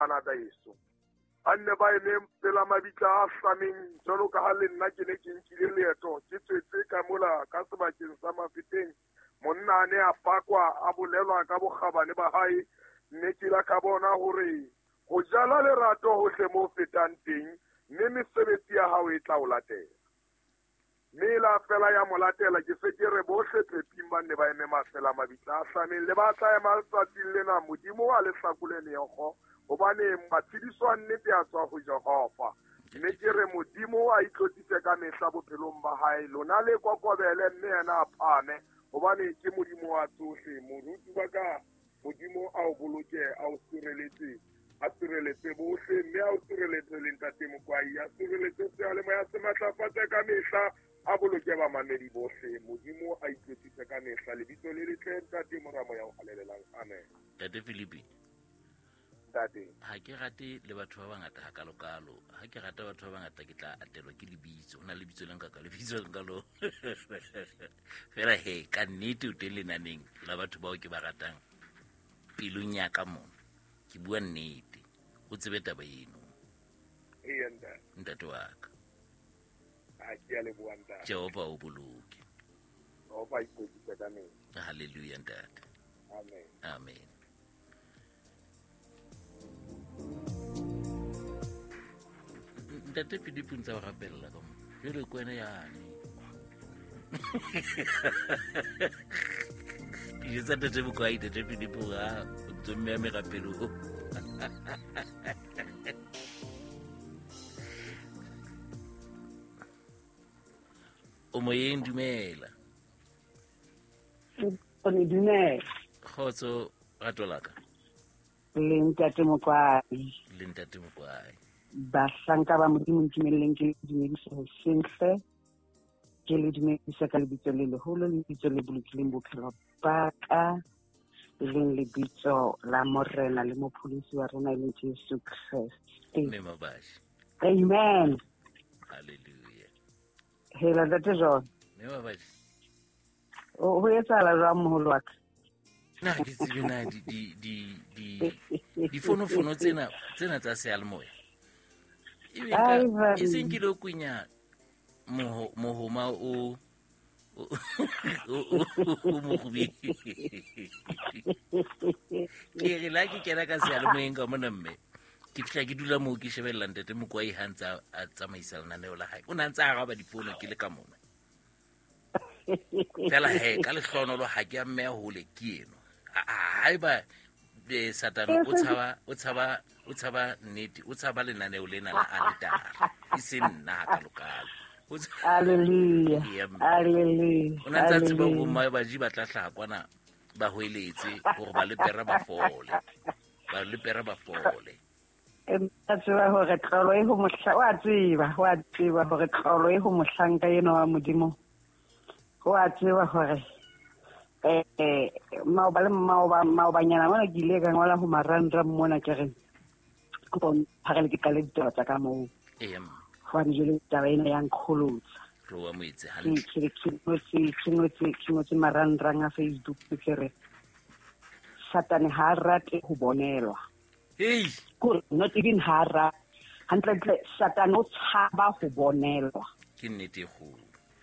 Canada iso anne ba ene pela mabitla a hlameng jalo ka ha le nna ke ne ke nkile leeto ke tswetse ka mola ka sebakeng sa Mafeteng monna ne a pakwa a bolelwa ka bokgabane ba hae mme ke la ka bona hore ho jala lerato hohle mo fetang teng mme mesebetsi ya hao e tla o latela mme la fela ya molatela ke se ke re bohle peping ba ne ba eme mafela mabitla a hlameng le ba tla ema letsatsing lena modimo a le hlakolene yogo hobane matshidiso a nnete a tswa ho Jehova mme ke re modimo a itlotise ka mehla bophelong ba hae lona le kokobele mme yena a phame hobane ke modimo wa tsohle moruti ba ka modimo a o boloke a o sireletse bohle mme a o sireletse le ntate Mokwai a sireletse seyalemoya se matlafatse ka mehla a boloke bamamedi bohle modimo a itlotise ka mehla lebitso le letle ntate Moramo ya o halelelang amen. Tate Philipi Ntate ha ke rate le batho ba bangata ha kalokalo ha ke rata batho ba bangata ke tla atelwa ke lebitso o na lebitso le nka ka lebitso nka lo fela he ka nnete o teng lenaneng la batho bao ke ba ratang pelong ya ka mona ke bua nnete o tsebe taba eno ntate wa ka Jehova o boloke haleluya ntate amen. Ntate Philipi ntse o rapella ka mo jwale kwena yane ke tsa Tate Mokwai Tate Philipi ga o tsomme me rapelo o moyeng dumela o ne dumela khotso ratolaka le Ntate Mokwai bahlanka ba modimo ntumeleng ke dumedisa sentle ke le dumedisa ka lebitso le leholo le lebitso le bolokileng bophelo ba ka e leng lebitso la morena le mopholisi wa rona le Jesu Kriste. Amen. Hallelujah. Hela Ntate John. O etsahala jwang moholo wa ka? Na ke tsebe na di fono tsena tsa seyalemoya e seng ke lo kunya mohoma o mogobi ke re la ke kena ka seyalemoyeng ka mona mme ke fihla ke dula moo ke shebella Ntate Mokwai ha ntse a tsamaisa lenaneo la hae o na ntse a araba difono ke le ka mona fela he ka lehlonolo ha ke a mmeya hole ke eno haeba Satano o tshaba nnete o tshaba lenaneo lena la Alitara e se nna kalokalo Hallelujah. O na ntse a tseba go mma ba ji ba tla hlaha kwana ba hoeletse gore ba lepera ba fole a tseba hore tlolo e ho mohla wa tseba hore tlolo e ho mohlanka eno wa modimo wa tseba hore maobanyana mona ke ile ka ngola ho marandrang mona ke re ko phagele ke qale ditaba tsa ka moo hobane jwale taba ena ya nkgolotsa ke ngotse marandrang a Facebook ke re Satane ha rate ho bonelwa not even ha rate hantle Satane o tshaba ho bonelwa ke nnete go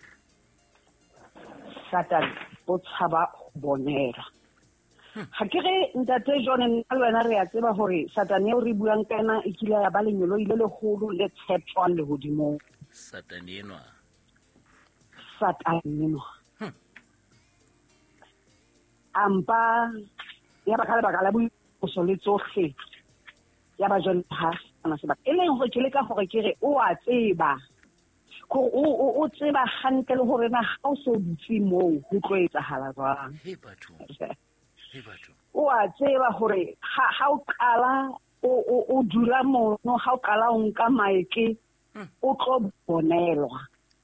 Satane o tshaba ho bonela ha ke re Ntate John nna le wena re a tseba hore Satane o re buang ka ena e kile ya ba lenyolo ile legolo le tshepwang le hodimo Satane enwa ampa ya ba kala bakala bu so le tsohle ya ba jona ha ana seba e leng ho ke le ka hore ke re o a tseba o tseba hantle hore na ha o so dutse moo ho tlo etsahala jwang o a tseba hore ha o qala o dula mono ha o qala o nka maeke o tlo bonelwa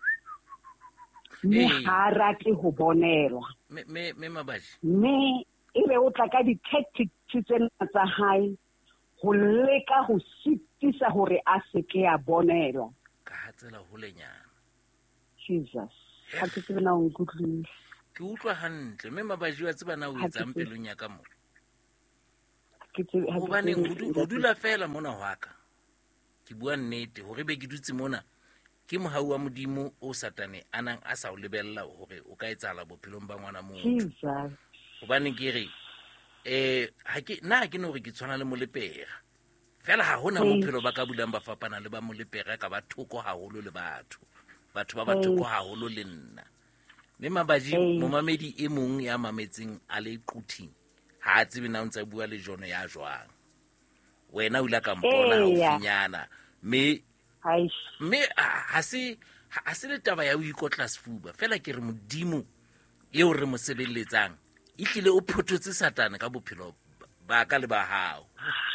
mme ha rate ho bonelwa me mabaji mme ebe o tla ka di-tactics tsena tsa hae go leka go sitisa hore a se ke a bonelwa ka tsela ho lenyana Jesus ha ke tsena o nkutlwile ke utlwa hantle mme mabaji wa tseba na o etsang pelong ya ka mo hobaneng ho dula fela mona wa ka ke bua nnete hore be ke dutse mona ke mohau wa modimo o satane anang a sa o lebella hore o ka etsala bophelong ba ngwana motho hobaneng ke re ha ke no re ke tshwana le molepera fela ha hona bophelo ba ka bulang ba fapana le ba molepera ka ba thoko haholo le batho ba ba thoko haholo le nna mme mabaji momamedi e mong ya mametseng a le quthing ha a tsebe na o ntse bua le jone ya jwang wena o la ka mpona haufinyana mme ha se le taba ya o ikotla sefuba fela ke re modimo eo re mo sebeletsang e tlile o phototse satane ka bophelo ba ka le ba hao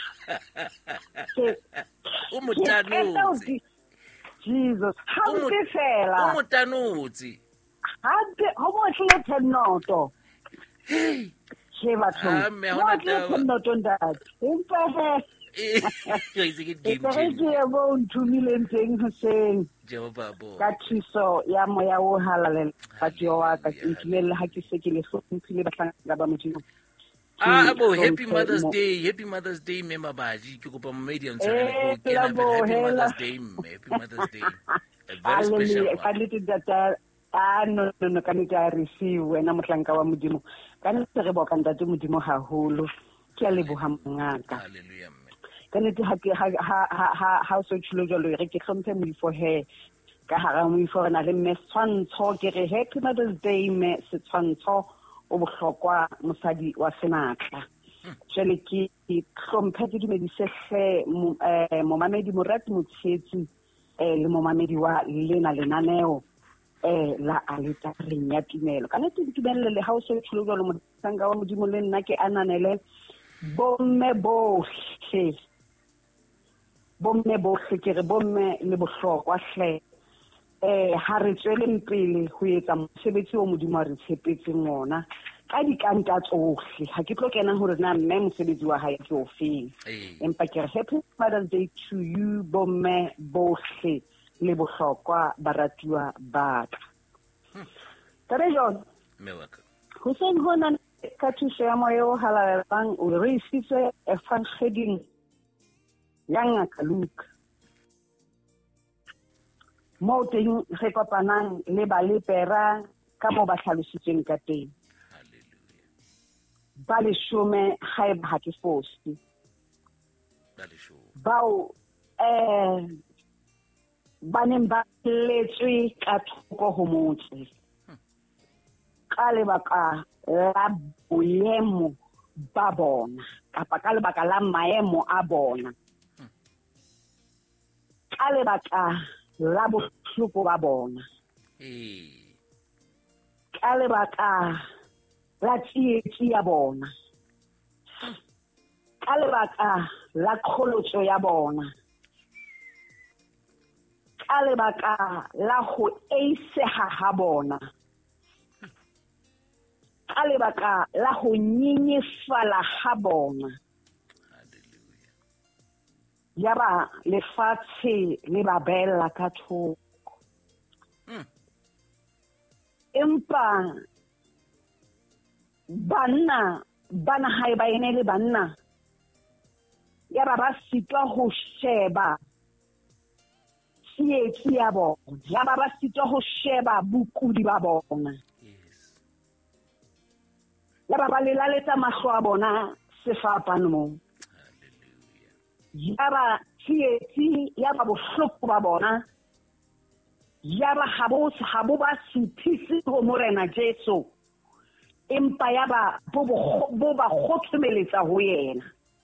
o motanotse Jesus ha o fela o motanotse ha ho mo tlile tenoto ke batho mo tlile tenoto ntate empa ke bo nthumileng teng hoseng Jehova bo ka thiso ya moya o halalela batho wa ka ntile ha ke se ke le hlompile batlanga ba modimo bo happy Mother's Day me mabaji ke kopa mmedi ntse le go kena happy Mother's Day a very special ka le data no ka le tla receive wena motlanka wa modimo ka ne re bo ka ntate modimo haholo ke a leboha mongaka hallelujah kanete ha so tshilo jalo re ke tlhomphe moifo he ka hara moifo na le meswantsho ke re happy Mother's Day me setshwantsho o bohlokwa mosadi wa senatla jele ke tlhomphe ke dumedise hle momamedi morati motshetsi le momamedi wa lena lenaneo la aleta reng ya tumelo kanete ke tumelle le ha o so tshilo jalo motsanga wa modimo le nna ke ananele bomme bohle ke re bomme le bohlokwa hle ha re tswele pele ho etsa mosebetsi o modimo re tshepetseng ona ka dikanta tsohle ha ke tlo kena hore na mme mosebetsi wa hae ke ofeng empa ke re happy Mother's Day to you bomme bohle le bohlokwa baratuwa ba ka tare John mewaka hoseng hona ka thuso ya moya o halalelang o re isitse evangeling yang Luke mo teng re kopanang le ba lepera ka mo ba hlalositseng ka teng ba le shome haeba ha ke fosi bao ba neng ba letswe ka thoko ho motse ka lebaka la boemo ba bona kapa ka lebaka la maemo a bona ka lebaka la bohloko ba bona ka lebaka la tsietsi ya bona ka lebaka la kholotso ya bona ka lebaka la ho eiseha ha bona ka lebaka la ho nyenyefala ha bona yaba lefatshe le ba bella ka thoko empa bana hae ba ene le banna yaba ba sitwa ho sheba tsietsi ya bona yaba ba sitwa ho sheba bokudi ba bona yaba ba le laletsa mahlo a bona sefapanong yaba tsietsi yaba bohloko ba bona yaba habo ba sithisi ho morena Jesu empa yaba bo ba khothumeletsa ho yena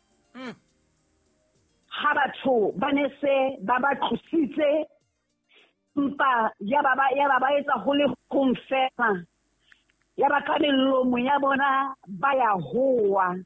ha batho ba ne se ba ba tlositse empa yaba ba etsa ho le confirma yaba ka lelomo ya bona ba ya hoa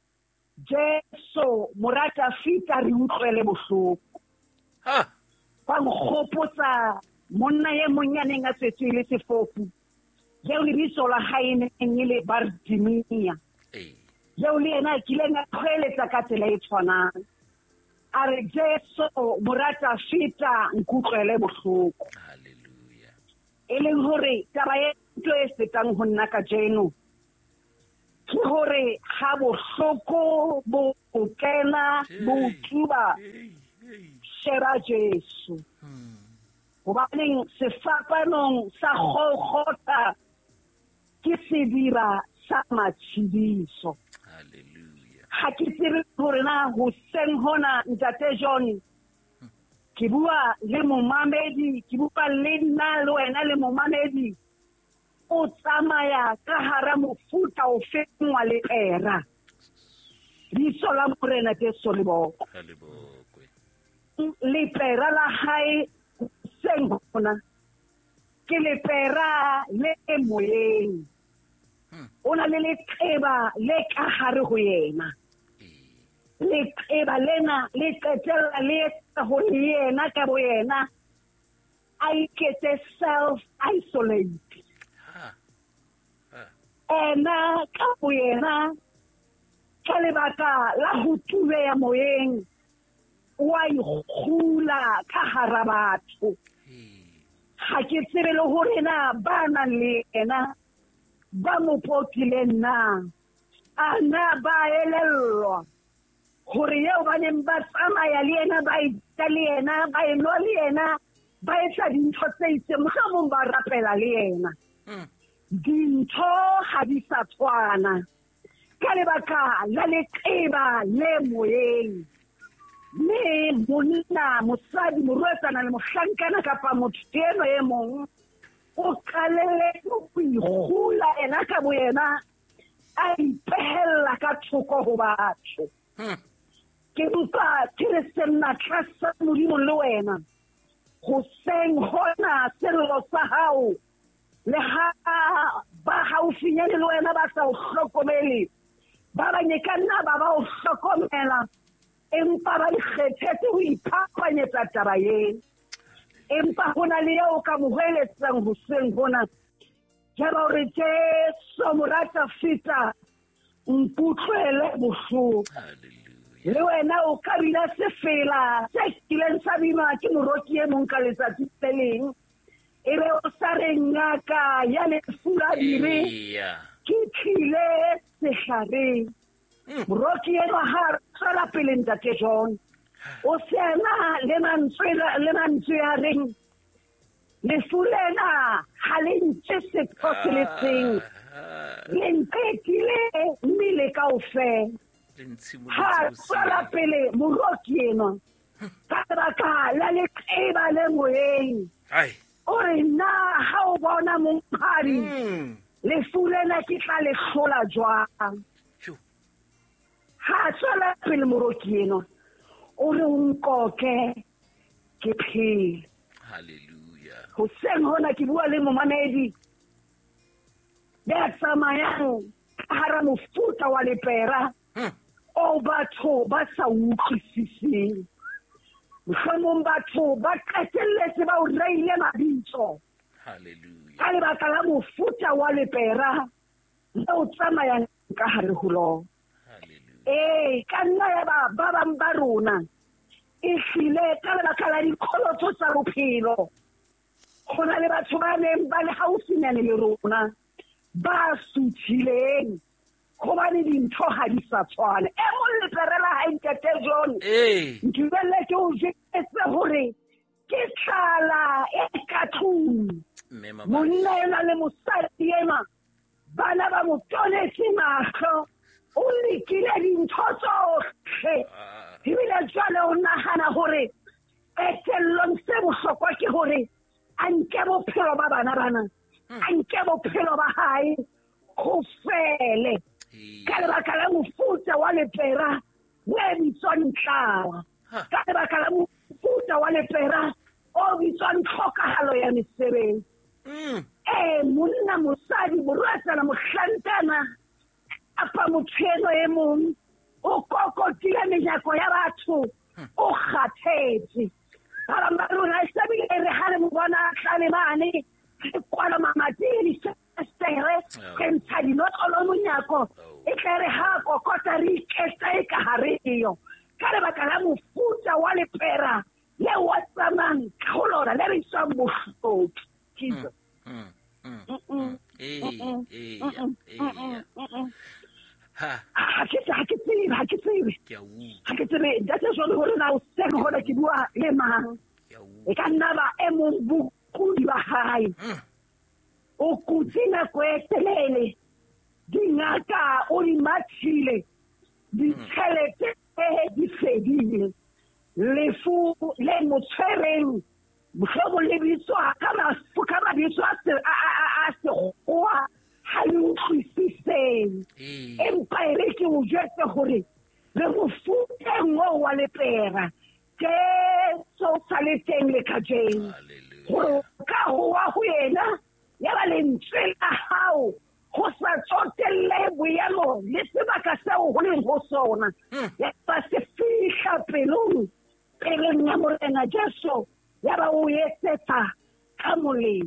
Jesu morata fita re utlwele bohloko ba nkgopotsa monna ye monyaneng a tsetswe le sefofu yeo le bitso la hae neng le Bartimea yeo le ena kileng a kgweletsa ka tsela e tshwanang a re Jesu morata fita nkutlwele bohloko haleluya e leng hore taba e ntlo e fetang ho nna ka jeno ke hore ha bohloko bo kena bo tuba shera Jesu hobaneng sefapanong sa khokgota ke sedira sa matshidiso. Hallelujah. Ha ke tsebe hore na ho seng hona ntate John ke bua le momamedi ke bua le nna le wena le momamedi o tsamaya ka hara mofuta o fengwa le pera ditso la morena ke solebo le pera la hae seng hona ke le pera le moyeng ona le leqeba le ka hare ho yena leqeba lena le qetella le etsa ho yena ka bo yena a iketse self isolate ena ka bo yena ka lebaka la ho tubeya moyeng wa ikgula ka hara batho ha ke tsebe le hore na ba nang le ena ba mo potile na ana ba elellwa hore yeo ba neng ba tsamaya le ena ba ita le ena ba enwa le ena ba etsa dintho tse itseng mohlomong ba rapela le ena dintho ha di sa tshwana ka lebaka la leqeba le moyeng mme monna mosadi morwetsana le mohlankana kapa motho eno e mong o qalelletse ho ikgula ena ka bo yena a ipehella ka thoko ho batho ke mpa ke re senna tlasa modimo le wena go seng hona sello sa hao le ha ba haufinyane le wena ba sa o hlokomele ba banyekanna ba ba o hlokomela empa ba ikgethetse ho iphapanyetsa taba ena empa hona le eo ka mo hweletsang hoseng hona ke ba re Jesu morata feta mputlwele bohloko le wena o ka bina se fela se kileng sa bina ke moroki e mong ka letsatsi peleng e be o sa re ngaka ya lefula dire ke tlile sehlare moroki eno ha tswela pele ntate John o sena le mantswe ya reng lefulena ha le ntse se phoseletseng le nkekile mmele kaofela ha tswela pele moroki eno ka baka la leqeba le moyeng o re na ha o bona monghadi lefulena ke tla le hlola jwang ha tswela pele moroki eno o re unkoke ke phele hallelujah ho seng hona ke bua le momamedi le tsamayang ka hara mofuta wa lepera o batho ba sa utlwisiseng mohlomong batho ba qetelletse ba o reile mabitso hallelujah ka lebaka la mofuta wa lepera le o tsamayang ka hare ho lona ka nna ya ba bang ba rona e hlile ka lebaka la dikholotso tsa bophelo go na le batho ba neng ba le haufinyane le rona ba suthileng gobane dintho ha di sa tshwane e mo leperela ha ntate John ntubelle ke o jetse hore ke tlala e ka tlung monna ena le mosadi ena bana ba mo tonetse mahlo o lekile dintho tsohle ebile jwale o nahana hore qetellong se bohlokwa ke hore a nke bophelo ba bana bana a nke bophelo ba hae go fele ka lebaka la mofuta wa lepera we bitswang tlala ka lebaka la mofuta wa lepera o bitswang tlhokahalo ya mesebetsi monna mosadi morwetsana mohlankana apa motho eno e mong o kokotile menyako ya batho o kgathetse ba bang ba rona e sebile re ha le mo bona tlale mane kwala mamatili sesere ke ntsha dinotlolo monyako e tlere ha kokota re iketsa e ka hare iyo ka lebaka la mofuta wa lepera le wa tsamang kholora le re tsang bohloko Jesus tsebe hore ke bua le mang e ka nna ba e mong bokudi ba hae o kutsi nako e telele dingaka o di mathile ditšhelete di fedile lefu le mo tshwereng mohlomong le bitso ka mabitso a sekgowa ha le utlwisiseng empa e re ke o jetse gore le mofuteng o wa lepera ke so sa le teng le kajeng gore ka hoa go yena ya ba lentswe la hao go sa tsotelle boemo le sebaka seo go leng go sona ya ba se fitlha pelong peleng ya Morena Jesu ya ba o etsetsa ka molemo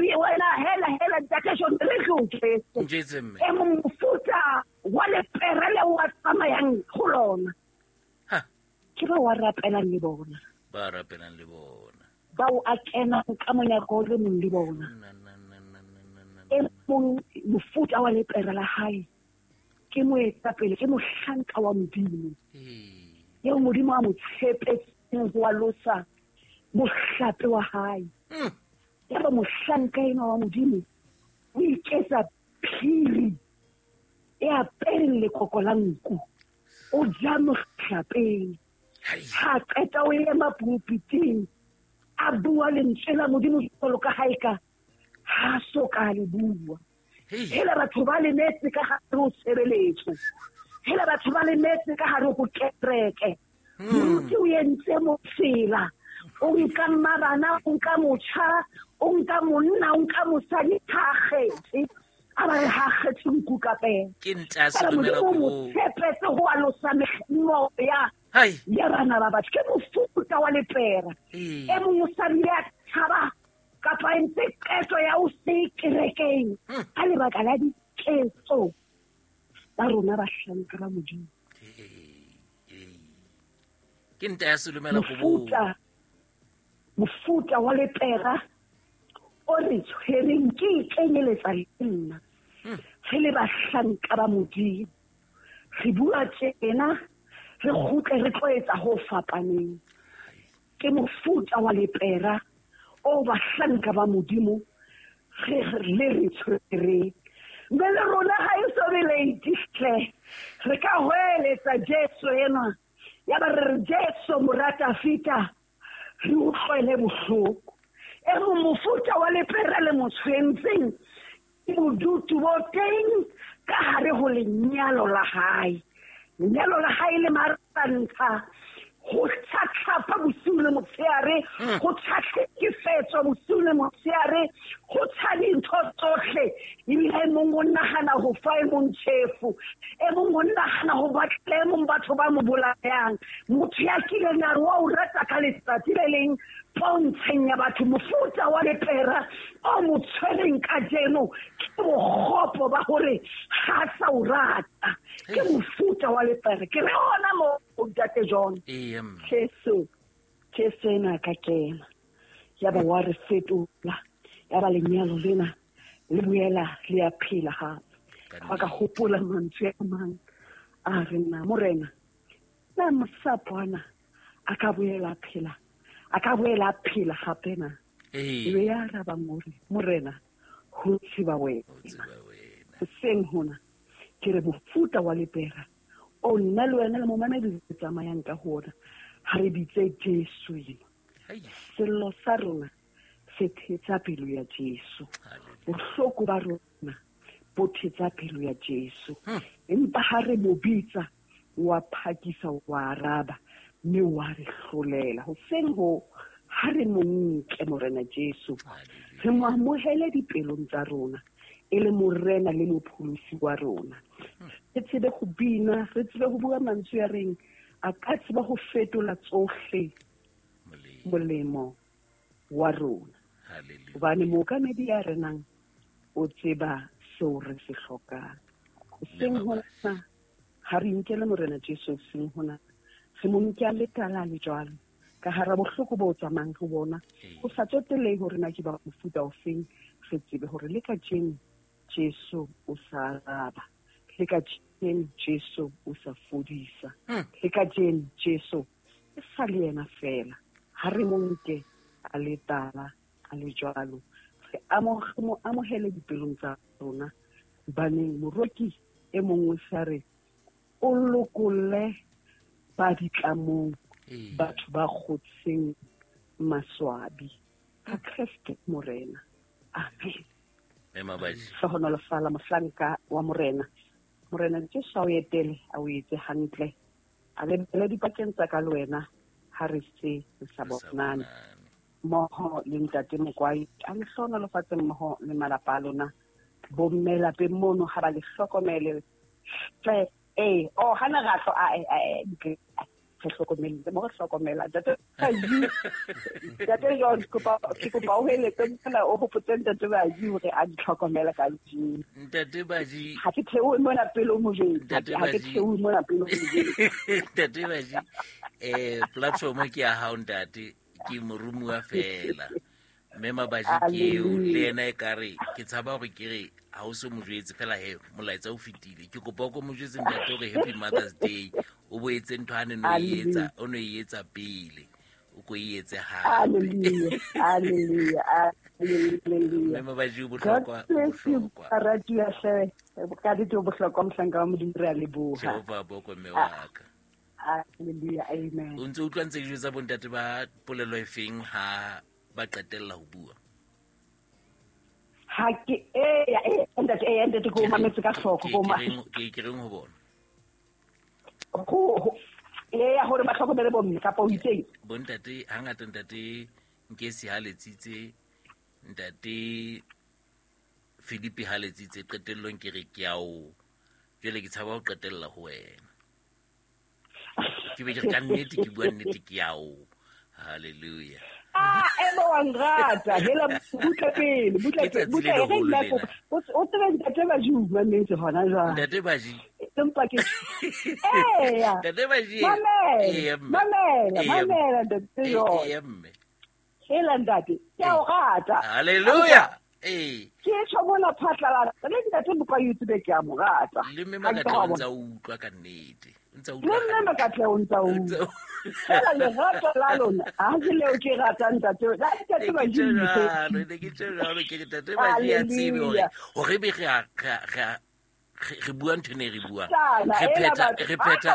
hela takesho le go Njetse mme e mofuta wa lepera le wa tsamayang go lona ke ba wa rapelang le bona ba rapelang le bona ba o a kena ka monyako le mong le bona e mong mofuta wa lepera la hae ke moetapele ke mohlanka wa modimo yeo modimo a mo tshepetseng go alosa mohlape wa hae ya ba mohlanka ena wa modimo o iketsa phiri e apereng lekoko la nku o ja mohlapeng ha qeta o ema pulpiting a bua lentswe la modimo jwalo ka hae ka ha so ka le bua hela batho ba le metse ka gare go tshebeletso hela batho ba le metse ka gare go kereke motse o entse mo tsela o nka mabana o nka motšha o nka monna o nka mosadi thagetse a ba re ha kgethe nkukape ke ntla se dumela go tshepetse go alosa moya ya bana ba batho ke mofuta wa lepera e mongwe mosadi ya tshaba kapa entse qeto ya o se kerekeng a lebaka la diketso ba rona ba hlanka ba modimo ke ntla se dumela go mofuta wa lepera o re tshwereng ke kenyeletsa nna re le bahlanka ba modimo re bua tjena re kgutle re tloetsa ho fapaneng ke mofuta wa lepera o bahlanka ba modimo le re tshwereng mme le rona ga e so be leitihle re ka hweletsa Jesu ena ya ba re Jesu morata fita re utlwele bohloko e mo mofuta wa lepera le motshwentseng ke bodutu bo teng ka hare ho lenyalo la hae le marantha go tšhatlhapa bosiu le motshehare go tšhatlhekefetswa bosiu le motshehare go tšha dintho tsotlhe ebile e mongwe o nagana go fa e mong tšhefu e mongwe o nagana go batla e mong batho ba mo bolayang motho ya kileng a re wa o rata ka letsatsi le leng pontsheng ya batho mofuta wa lepera o mo tshwereng ka jeno ke bogopo ba gore ga sa o rata ke mofuta wa lepera ke re ona mo Tate John Jesu ena ka kena ya ba wa re fetola ya ba lenyalo lena le boela le a phela gape ba ka gopola mantswe a mang a re nna Morena na mosapwana a ka boela phela gape na le ya ra ba Morena go tsiba wena seng hona ke re mofuta wa lepera o nna le wena le mo mamedi le tsamayang ka hona ha re bitse Jesu sello sa rona se thetsa pelo ya Jesu bohloko ba rona bo thetsa pelo ya Jesu empa ha re mo bitsa wa phakisa wa araba mme wa re hlolela ho seng ho ha re mo nke Morena Jesu re mo amohele dipelong tsa rona e le morena le mopholosi wa rona re tsebe go bina re tsebe go bua mantswe ya reng a ka tseba go fetola tsohle molemo wa rona gobane mookamedi ya renang o tseba seo re se hlokang o seng hona ha re nkele Morena Jesu seng hona se mo nkea letala le jwalo ka hara bohloko bo tsamayang go bona go sa tsotelehe hore na ke ba mofuta o feng re tsebe hore le ka jeno Jesu o sa araba le ka jeno Jesu o sa fodisa le ka jeno Jesu e sa le yena fela ha re mo nke a le tala a le jwalo re amohele dipelong tsa rona baneng moroki e mongwe sa re o lokolle ba ditlamong batho ba kgotseng maswabi ka Kriste morena amen sa hona le fala mohlanka wa morena ke sa o etele a o etse hantle a le dipakeng tsa ka le wena ha re se sa bonane moho le ntate mokwai a le hlona le fatseng moho le malapa a lona bommela pe mono ha ba le hlokomele hana gatlo ke hlokomele mo hlokomela date John ke kopa o hele tsena o hopotseng date ba ji hore a ditlhokomela ka ji ntate baji ha ke theowe mona pelo mo jeng ha ke theowe mona pelo mo jeng ntate baji platform ke ya hao ntate ke morumuwa fela mme mabaji ke le ena e kare ke tshaba gore ke re ha o se mo jwetse fela he molaetsa o fitile ke kopa go mo jwetse ntate gore happy Mother's Day o boetse ntho hane no e etsa pele o go e etse ha hallelujah mme mabaji o bohlokwa radio se ka di to bohlokwa mhlanga wa modimo re a leboha Jehova boko mme wa ka hallelujah amen o ntse o tlantse ke jwetsa bontate ba polelo e feng ha ba qetella ho bua ha ke ntate go mametse ka hloko go ke reng ho bona ya hore ba tlhokomele bomme ka po itseng bontate hangata ntate nke se haletsitse ntate Philippe haletsitse qetellong ke re ke ao jwale ke tshaba ho qetella ho wena ke be ke ka nnete ke bua nnete ke ao hallelujah emo wangata hela butla o tsebe ntate ba ji utlwa nnete hona jwang ntate ba ji empa ke ntate ba ji mamela ntate yo hela ntate ke o rata hallelujah ke tshobona phatlalala le ntate buka YouTube ke a mo rata le mme makatla ntsa utlwa ka nnete ntsa utlwa le mme makatla ntsa utlwa hela le rata la lona ha ke leo ke rata ntate la ntate ba ji ke tsela ke ntate ba ji a tsebe hore be re bua ntho ne re bua re pheta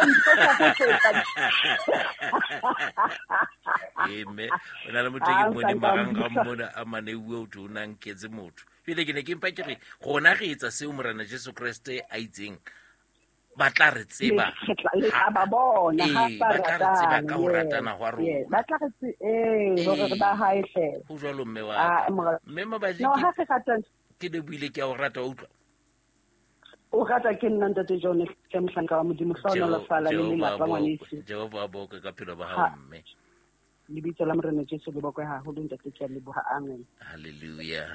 eme ona le motho ke mone marang ga mmona a maneuwe o tona nketse motho pele ke ne ke mpa ke re gona re etsa seo morena Jesu Kriste a itseng ba tla re tseba ba bona ha ba tla re tseba ka ho ratana hwa rona ba tla re hore ba haehle ho jwalo mme wa mme mabaji no ha se ratana ke de buile ke a o rata o utlwa o rata ke nna ntate John ke mohlanka wa modimo hlona la fala le lelapa ngwanesi Jehova boka ka phelo ba hao mme lebitso la morena Jesu le bokwe ha ho ntate ke a leboha amen hallelujah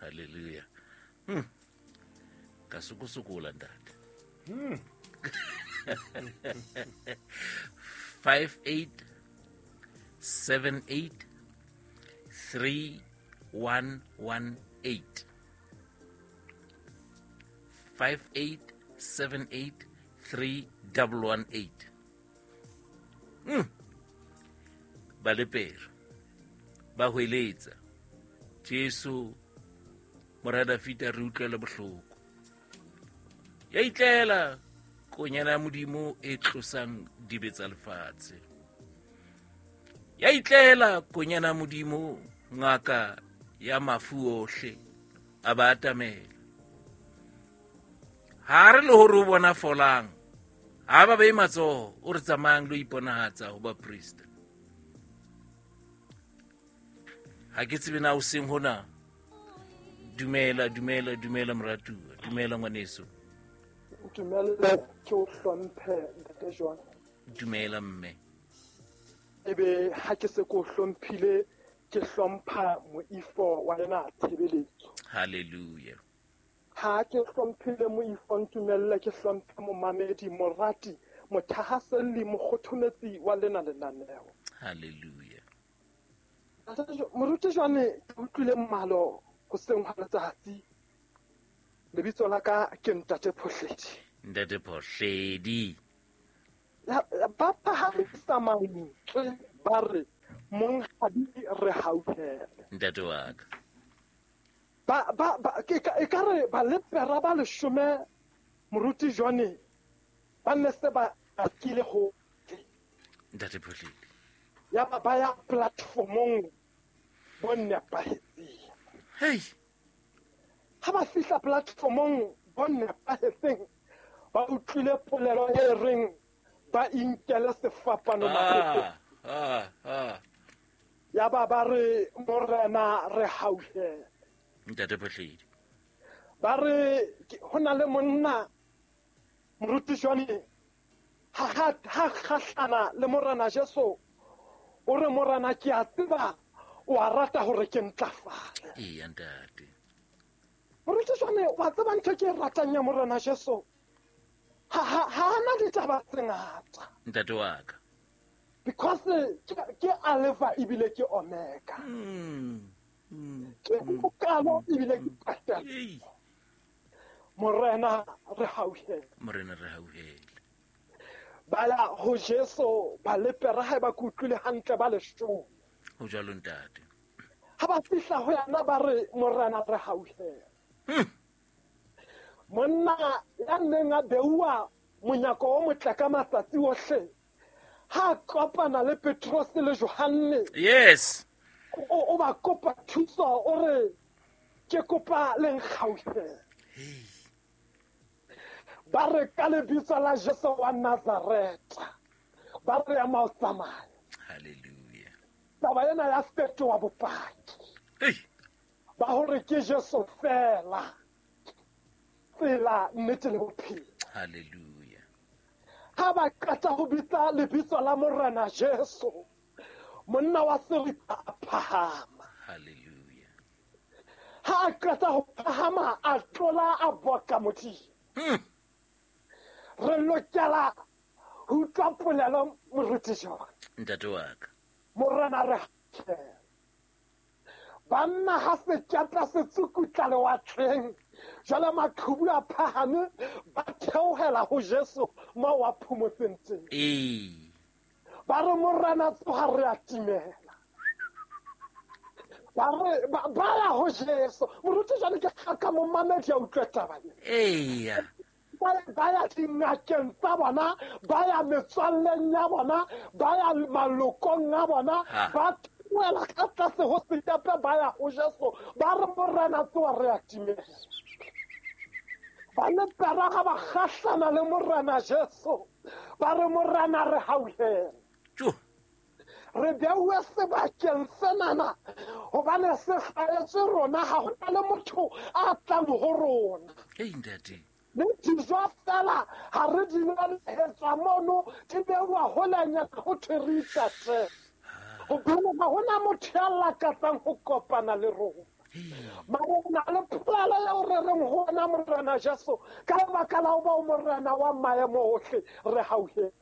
ka sukusukula ntate 58783118 58783118 ba lepero ba hweletsa Jesu morada fita re utlwela bohloko ya itlela konyana modimo e tlosang dibetsa lefatshe ya itlela konyana modimo ngaka ya mafu ohle a ba atamela ha re le hore o bona folang ha ba be matsoho o re tsamayang lo iponahatsa ho ba priest ha ke tsebe na o seng hona dumela moratuwa dumela ngwaneso dumela ke o hlomphe ntate John dumela mme ebe ha ke se ko hlomphile ke hlompha moifo wa lena tshebeletso hallelujah ha ke hlomphile moifo ntumella ke hlomphe momamedi morati mothahaselli mokgothometsi wa lena lenaneo hallelujah moruti jwane ke utlwile mmalo go seng ha letsatsi lebitso la ka ke ntate Phohledi ba phahamisa mantswe ba re monghadi re hauhele ntate wa ka e ka re ba lepera ba leshome moruti jwane ba ne se ba kile go ntate Phohlile ya ba ya platformong bo nepahetseng hey ha ba fihla platformong bo nepahetseng ba utlwile polelo e reng ba inkele sefapano ya ba re morena re hauhele ntate Phohlile ba re ho na le monna moruti jwane ha kgahlana le morena Jesu o re morena ke a tseba o a rata hore ke ntlafale ee ntate moruti jwane wa tseba ntho ke ratang ya morena Jesu ha na ditaba tse ngata ntate wa ka because ke alpha ebile ke omega ke bokalo ebile ke patela morena re hauhele ba ya ho Jesu ba lepera ha ba kutlwile hantle ba leshome ho jalo ntate ha ba fihla ho yana ba re morena re hauhele monna ya neng a beua monyako o motle ka matsatsi ohle ha kopana le Petros le Johanne yes o ba kopa thuso o re ke kopa le nkgauhele ba re ka lebitso la Jesu wa Nazareta ba re ya maotsamaya hallelujah taba ena ya fetoha bopaki ba hore ke Jesu fela tsela nnete le bophelo hallelujah ha ba qeta ho bitsa lebitso la morena Jesu monna wa serita a phahama hallelujah ha a qeta ho phahama a tlola a boka modimo re lokela ho utlwa polelo moruti jona ntate wa ka morena re hauhele banna ha se tjata se tsukutla lewatleng jwale maqhubu a phahame ba theohela ho Jesu moo wa phomotseng teng ba re morena tsoha re a timela ba ya ho Jesu moruti jwale ke kgaka mo mamedi a utlwe taba eya ba ya dingakeng tsa bona ba ya metswalleng ya bona ba ya malokong a bona ba wela ka tlase ho setepe ba ya ho Jesu ba re morena tsoa re a timela ba lepera ga ba kgahlana le morena Jesu ba re morena re hauhele re beuwe sebakeng senana hobane se hlahetse rona ga go na le motho a tlang ho rona le dijo fela ga re di lelehetswa mono di beuwa holanyana go thwe re itate gobane ga gona motho ya lakatsang go kopana le rona mare na le polelo yeo re reng go ona morena Jesu ka lebaka la go ba o morena wa maemo otlhe re hauhele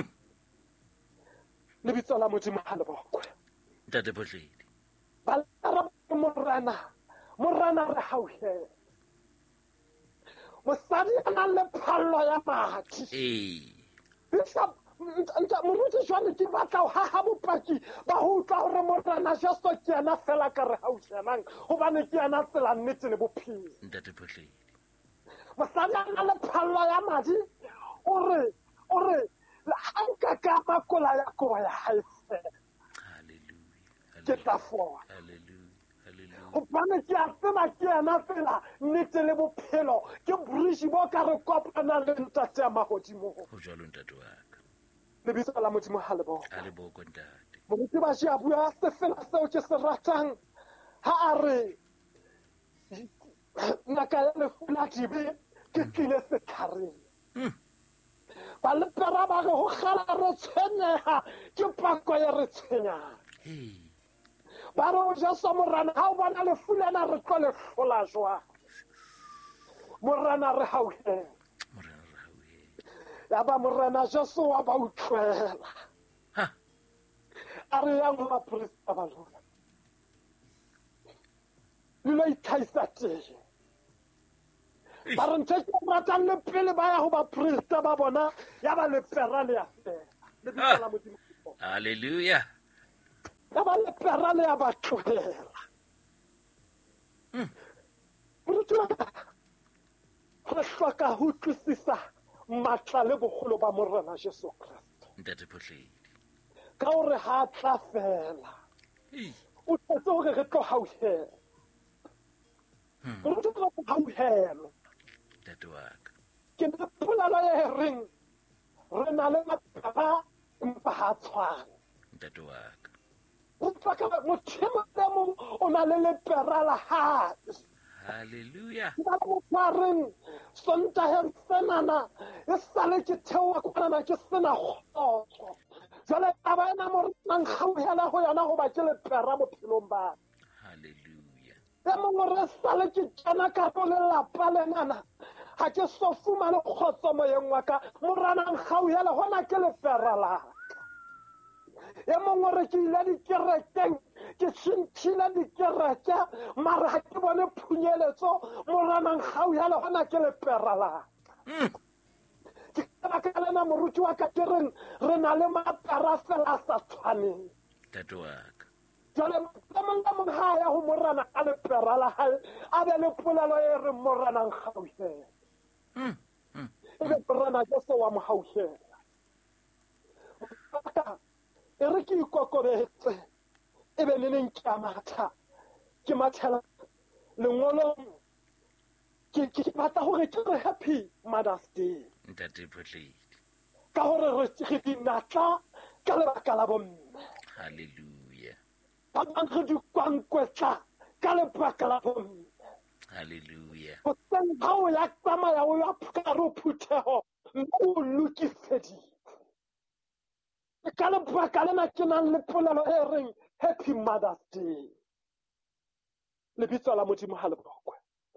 lebitso la modimo ga le bokwe ntate Phohlile ba re morena re hauhele mosadi a nang le phallo ya madi bishop moruti jwale ke batla ho haha bopaki ba ho utlwa hore morena Jesu ke yena fela ka re hauhelang hobane ke yena tsela nnete le bophelo ntate Phohlile mosadi a nang le phallo ya madi o re ha nka ka makola ya koba ya hae fela ke tla fola hobane ke a tseba ke yena tsela nnete le bophelo ke bridge bo ka re kopana le ntate ya mahodimo ho jalo ntate wa ka lebitso la modimo ha le boko ntate moruti ba a bua se fela seo ke se ratang ha a re ngaka ya lefu la dibe ke tlile sethareng ba lepera ba re go gala re tshwenyeha ke pako ya re tshwenyang ba re o Jesu morena ha o bona lefu lena re tlo le hlola jwang morena re hauhele ya ba morena Jesu wa ba utlwela a re yang baporista ba lona le lo ithaisa teng ba re ntse ke ratang le pele ba ya go ba priesta ba bona ya ba le pera le ya fela le bitsa la Modimo haleluya ya ba le pera le ya ba tlogela re hloka ho utlwisisa matla le bogolo ba morena Jesu Kriste ntate Phohledi ka gore ha tla fela o tsetse gore re tlo hauhela re tlo hauhela ntate wa ka ke na polalo e reng re na le mataba empa ha tshwane ntate wa ka o tlaka mothemo le mong o na le lepera la hae haleluya Warren, Sontahem Senana, the Salaki Tewa Kwana, just Sena. Jale Abana Moran, Hawela, Hoyana, Bachele, Peramo Pilomba. haleluya The Mongore Salaki Janaka, La Palenana. I just saw Fumano Hosoma Yamaka, Morana, Hawela, Honakele Ferrala. Emongore ki la di kereke ke sintila di kereke mara ke bone phunyeleso morana ngau ya le hona ke le perala ke ka ka na moruti wa ka tereng re na le mapara fela sa tshwane ntate wa ka jale mong ha ya ho morana ka le perala ha a be le polelo e re morana ngau he e morana ke so wa mo hauhela e re ke ikokobetse e be neng ke amatha ke mathela lengolong ke batla gore ke re happy Mother's Day ntate Phohledi ka gore re dinatla ka lebaka la bomme haleluya ba bang re di kwankwetla ka lebaka la bomme haleluya go tseng ga o ya tsamaya o ya phukaro phutheho mme o lokisedi ka lebaka lena ke nang le polelo e reng happy Mother's Day le bitso la Modimo ha le bokwe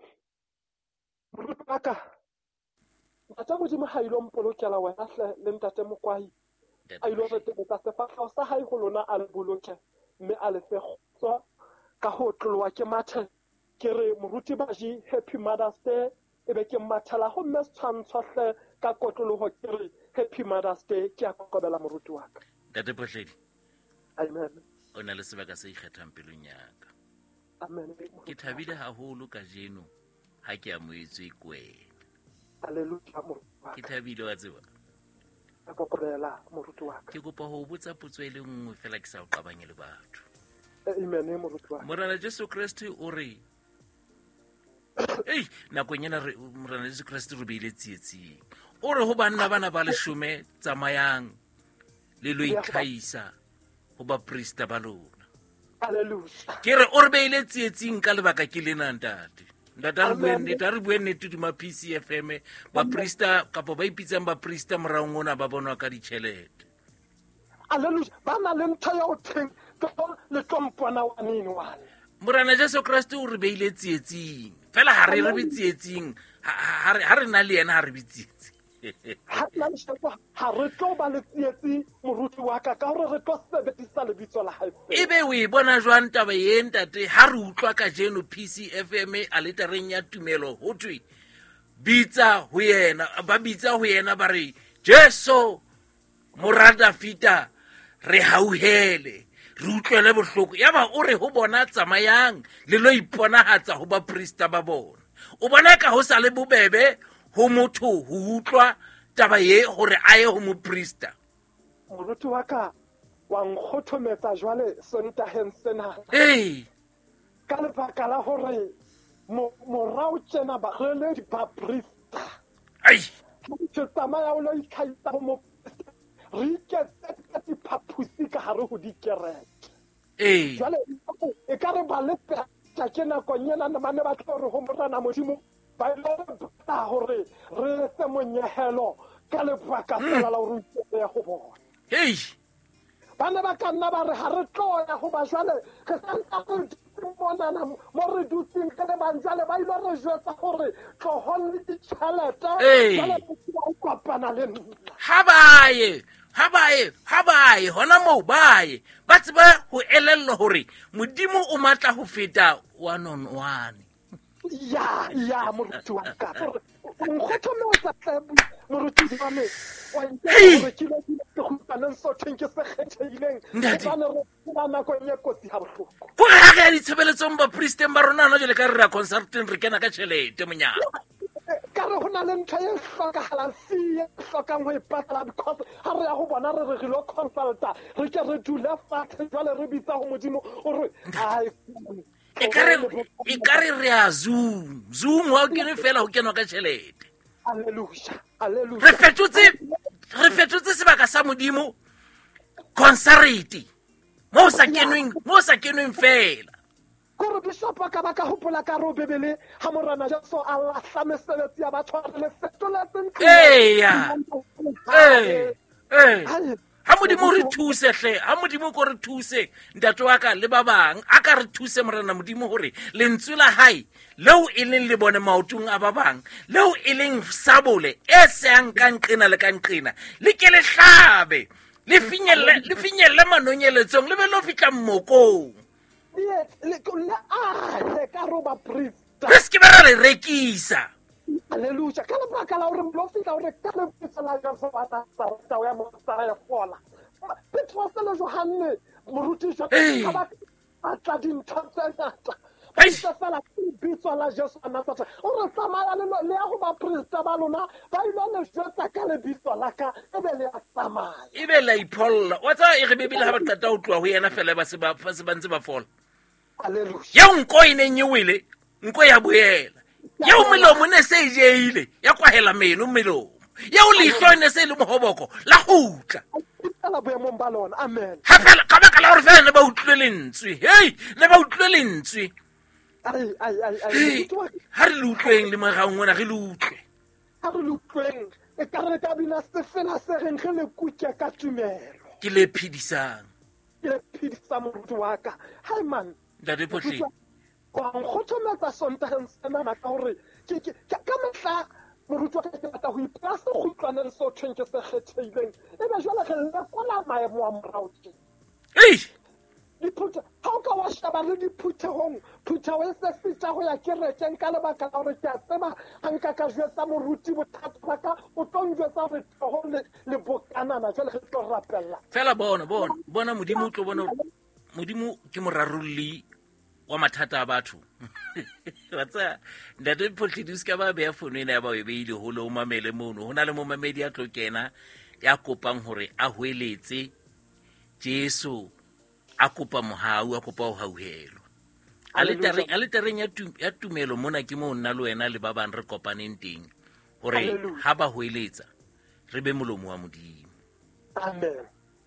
ka ntate Modimo ha ilo mpolokela wena hle le ntate Mokwai a ilo re tebetsa sefatlhao sa hae go lona a le boloke mme a le fe kgotso ka ho tlolwa ke mathe ke re moruti baji happy Mother's Day e be ke mathela go mme tshwantsho hle ka kotlologo ke re happy Mother's Day ke a kokobela moruti wa ka ntate Phohledi amen o na le sebaka se ikgethang pelong ya ka amen ke thabile haholo ka jeno ha ke amoetswe kwena haleluya moruti ke thabile wa tseba a kokobela moruti wa ka ke kopa ho botsa potso e le nngwe fela ke sa o qabanye le batho amen moruti wa ka morena Jesu Kriste o re nakong ena morena Jesu Kriste re beile tsietsing o re ho banna bana ba 10 tsamayang le lo ikhaisa ho ba priesta ba lona haleluya ke re o re beile tsietsing ka lebaka ke lena ntate re bue nnete dima PCFM ba priesta kapo ba ipitsang ba priesta moraong ona ba bonwa ka ditšhelete haleluya ba na le ntho ya o theng le tlompona wa nini wa morena Jesu Kriste o re beile tsietsing fela ha re be tsietsing ha re na le yena ha re be tsietsing ha re tlo ba le tsietsi moruti wa ka ka gore re tlo sebedisa lebitso la hae ebe o e bona jwang taba ye ntate ha re utlwa ka jeno PCFM a letereng ya tumelo ho thwe ba bitsa ho yena ba re Jesu morada fita re hauhele re utlwele bohloko ya ba o re ho bona tsamayang le lo iponahatsa ho ba priesta ba bona o bona ka ho sa le bobebe ho motho ho utlwa taba ye hore a ye ho mo priesta moruti wa ka wa nkgothometsa jwale sontaheng sena ka lebaka la hore morao tjena ba reledi ba priesta ke tsamaya o lo ikhaisa ho mo re iketsa diphapusi ka hare ho dikereke jwale e ka re ba lepeta ke nakong ena mane ba tlo re ho morana Modimo ba ile ba hore re se monyehelo ka lebaka fela la hore o ya go bona ba ne ba ka nna ba re ha re tlo ya go ba jwale re santse re bonana mo re dutseng ka le banjale ba ile re jwetsa gore tlohong le ditšhelete jwale ba kopana le nna ha baye hona moo baye ba tseba ho elellwa hore Modimo o matla ho feta one on one ya moruti wa ka nkgothometsa moruti wa me wa ntse re kile ke khupana so thenke se kgethileng bana re bana ko ye kotsi ha bohloko go ga di tshebeletsong ba president ba rona no jele ka re ra consultant re kena ka tšhelete monyako ka re hona le ntho e hlokahalang siye hlokang ho ipatala because ha re ya go bona re re lo consulta re ke re dula fatshe jwale re bitsa ho modimo o re ai e kare re a zoom wa kene fela ho kenwa ka tšhelete. Hallelujah re fetotse sebaka sa modimo consarity mo sa kenweng fela gore bishop ka ba ka hopola ka ro bebele ha morana ja so Allah sa mesebetsi ya batho le fetoletse ha modimo re thuse hle ha modimo ko re thuse ntate wa ka le ba bang a ka re thuse morana modimo hore lentswe la hae leo e leng le bone maotong a ba bang leo e leng sabole e seang ka nqina le ka nqina le ke le hlabe le finyelle manonyeletsong le be lo fitla mmokong re ske ba ra le rekisa. Hallelujah. Ka lebaka la hore lo fitla hore ka le pitsela ja so bana sa ya mo tsara ya fola Petro sa le Johanne moruti ja ka ba tla dintho tsa ngata ba itse fela bitso la Jesu a Nazareth o re tsamaya le ya go ba prista ba lona ba ile le jotsa ka le bitso la ka e be le a tsamaya e be la ipholla wa tsa e re bebile ha ba qeta ho tloa ho yena fela ba se ba ntse ba fola. Hallelujah. Ya nko ine nyewile nko ya boela ya umelomo ne se jeile ya kwahela meno melomo ya o lihlo ne se le mohoboko la hutla ala boya mo mbalona amen ha fela ka baka la hore fela ne ba utlwe lentswe ne ba utlwe lentswe ai ha re lutlweng le magaung wena re lutlwe ha re lutlweng e ka re ka bina se fela se reng ge le kutya ka tumelo ke le phidisang moruti wa ka hai man ntate Potli wa nkgothometsa sontageng sena ka gore ka metla moruti wa ka ke batla go iplasa go utlwaneng so thenke se kgetheileng e be jwale re lekola maemo a moraotse diphutha ha o ka wa shaba le diphuthegong phutego e se feta go ya kerekeng ka lebaka la gore ke a tseba ga nka ka jwetsa moruti bothata ba ka o tlo njwetsa gore toho le bokanana jwale ge tlo rapelela fela bona modimo o tlo bona modimo ke morarolli wa mathata a batho wa tsa ntate Potli di ska ba beya fono ena ya ba e beile ho lo mamele mono hona le momamedi a tlo kena ya kopang hore a hweletse Jesu a kopa mohau a kopa ho hauhelwa a le tereng ya tumelo mona ke mo nna le wena le ba bang re kopaneng teng hore ha ba hweletsa re be molomo wa modimo. Amen.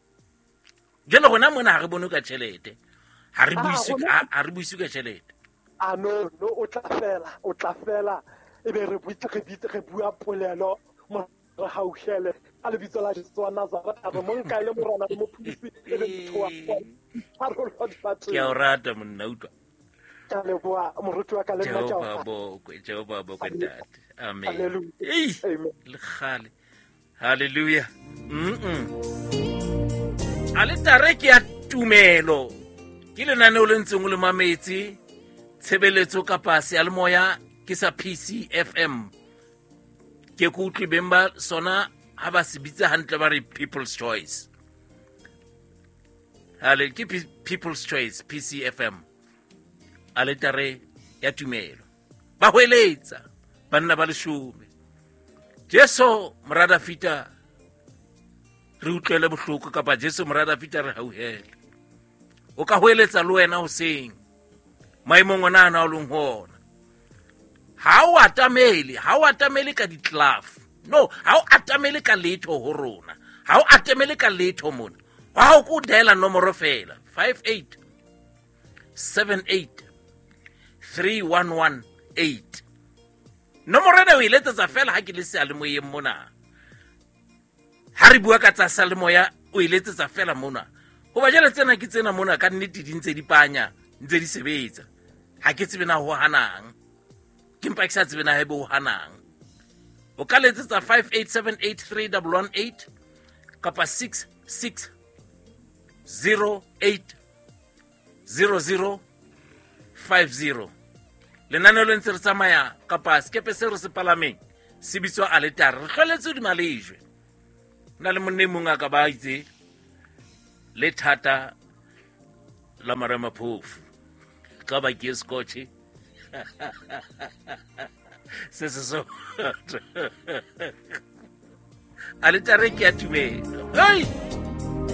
Jeno gona mona ha re bone ka tšhelete ha re buise ka tšhelete no o tla fela e be re bua polelo mo re haushele a le bitso la Jesu wa Nazareth a re mo nka ile morana le mophisi e le motho wa ke a o rata monna utlwa ka le bua moruti wa ka le nna Jehova bo ntate amen le khale hallelujah ale tare ke ya tumelo ke lenaneo le ntseng le mametse tshebeletso ka pase a le moya ke sa PC FM ke go utlwe bemba sona ha ba se bitsa hantle ba re people's choice ale ke people's choice PC FM ale tare ya tumelo ba hweletsa banna ba leshume Jesu morada fita re utlwele bohloko kapa Jesu morada fita re hauhele o ka hweletsa le wena ho seng maimong ona ana o leng hona ha o atamele ka ditlaf no ha o atamele ka letho ho rona ha o atamele ka letho mona wa go diala nomoro fela 58 78 3118 nomoro ena o iletsa fela ha ke le se a le moyeng mona ha re bua ka tsa salemoya o iletsa fela mona go ba jela tsena ke tsena mona ka nnete di ntse di panya ntse di sebetsa ha ke tsebe na ho hanang ke mpa ke sa tsebe na hebe ho hanang o ka letsetsa 58783118 kapa 66080050 lenaneo le ntse re tsamaya kapa skepe se re se palameng se bitswa Aletare. Re tlholetse di malejwe na le monne mong a ka ba itse le thata la marama phofu ka ba ke scotch se so Aletare ke a tumela. Hey,